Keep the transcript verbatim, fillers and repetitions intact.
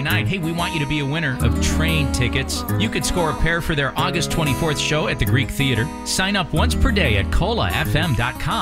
night. Hey, we want you to be a winner of train tickets. You could score a pair for their August twenty-fourth show at the Greek Theater. Sign up once per day at cola f m dot com.